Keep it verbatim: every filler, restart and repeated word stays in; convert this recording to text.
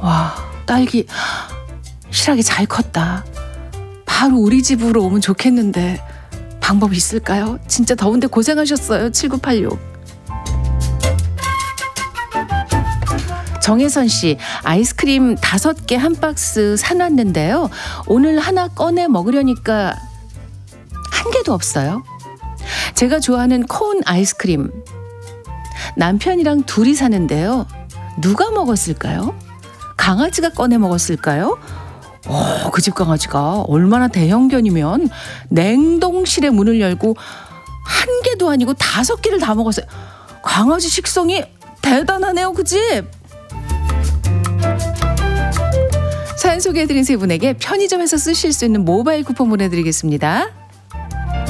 와, 딸기 실하게 잘 컸다. 바로 우리 집으로 오면 좋겠는데 방법 있을까요? 진짜 더운데 고생하셨어요. 칠구팔육. 정혜선 씨, 아이스크림 다섯 개 한 박스 사놨는데요. 오늘 하나 꺼내 먹으려니까 한 개도 없어요. 제가 좋아하는 콘 아이스크림. 남편이랑 둘이 사는데요. 누가 먹었을까요? 강아지가 꺼내 먹었을까요? 오, 그 집 강아지가 얼마나 대형견이면 냉동실에 문을 열고 한 개도 아니고 다섯 개를 다 먹었어요. 강아지 식성이 대단하네요, 그 집. 사연 소개해드린 세 분에게 편의점에서 쓰실 수 있는 모바일 쿠폰 보내드리겠습니다.